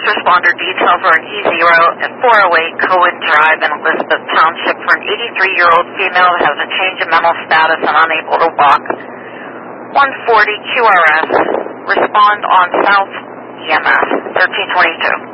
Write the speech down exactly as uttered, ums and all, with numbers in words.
First responder details are an E zero at four oh eight Cohen Drive in Elizabeth Township for an eighty-three-year-old female that has a change in mental status and unable to walk. one forty Q R S. Respond on South E M S, thirteen twenty-two.